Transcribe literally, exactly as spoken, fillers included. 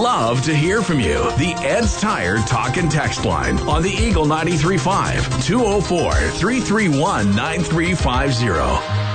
love to hear from you. The Ed's Tire Talk and Text line on the Eagle ninety-three point five, two oh four, three three one, nine three five zero.